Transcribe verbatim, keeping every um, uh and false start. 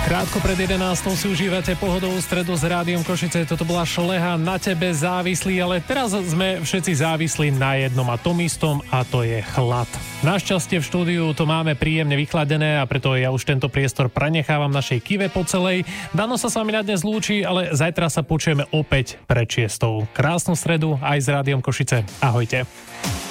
Krátko pred jedenástou si užívate pohodovú stredu s Rádiom Košice. Toto bola Šleha, Na tebe závislí, ale teraz sme všetci závislí na jednom a tom istom, a to je chlad. Našťastie v štúdiu to máme príjemne vychladené a preto ja už tento priestor prenechávam našej Kive po celej. Dano sa s vami na dnes lúči, ale zajtra sa počujeme opäť pred šiestou. Krásnu stredu aj s Rádiom Košice. Ahojte.